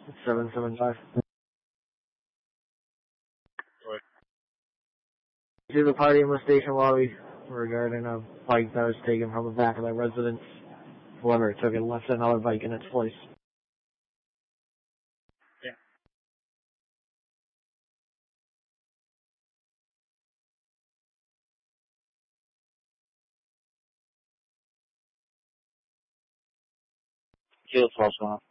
775. What? To the party in the station lobby regarding a bike that was taken from the back of the residence. Whoever took it left another bike in its place. Yeah. Kilo 12 off.